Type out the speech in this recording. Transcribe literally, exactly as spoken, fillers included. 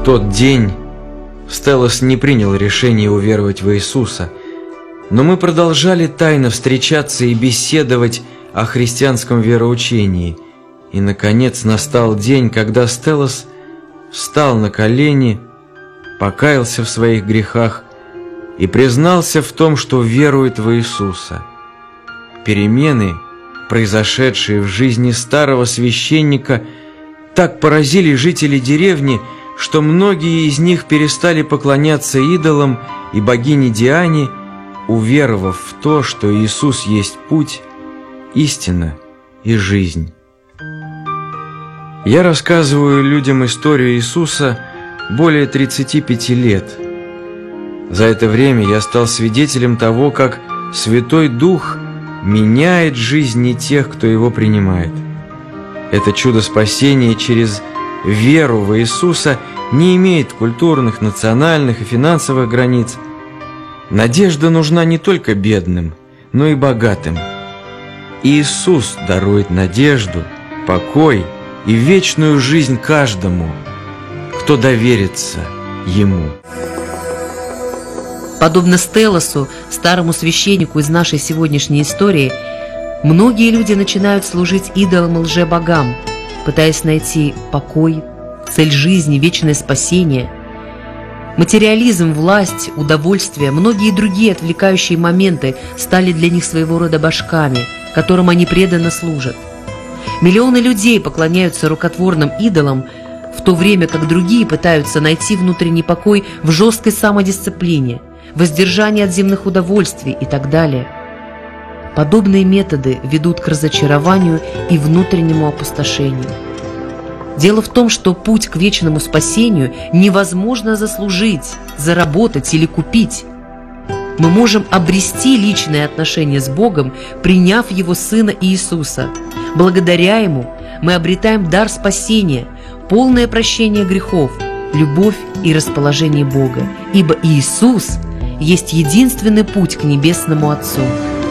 В тот день Стеллас не принял решение уверовать в Иисуса, но мы продолжали тайно встречаться и беседовать о христианском вероучении. И, наконец, настал день, когда Стеллас встал на колени, покаялся в своих грехах и признался в том, что верует в Иисуса. Перемены, произошедшие в жизни старого священника, так поразили жителей деревни, что многие из них перестали поклоняться идолам и богине Диане, уверовав в то, что Иисус есть путь, истина и жизнь. Я рассказываю людям историю Иисуса более тридцати пяти лет. За это время я стал свидетелем того, как Святой Дух меняет жизни тех, кто его принимает. Это чудо спасения через веру в Иисуса не имеет культурных, национальных и финансовых границ. Надежда нужна не только бедным, но и богатым. Иисус дарует надежду, покой и вечную жизнь каждому, кто доверится Ему. Подобно Стелласу, старому священнику из нашей сегодняшней истории, многие люди начинают служить идолам и лжебогам, пытаясь найти покой, цель жизни, вечное спасение. Материализм, власть, удовольствие, многие другие отвлекающие моменты стали для них своего рода божками, которым они преданно служат. Миллионы людей поклоняются рукотворным идолам, в то время как другие пытаются найти внутренний покой в жесткой самодисциплине, воздержании от земных удовольствий и так далее. Подобные методы ведут к разочарованию и внутреннему опустошению. Дело в том, что путь к вечному спасению невозможно заслужить, заработать или купить. Мы можем обрести личные отношения с Богом, приняв Его Сына Иисуса. Благодаря Ему мы обретаем дар спасения, полное прощение грехов, любовь и расположение Бога, ибо Иисус есть единственный путь к Небесному Отцу.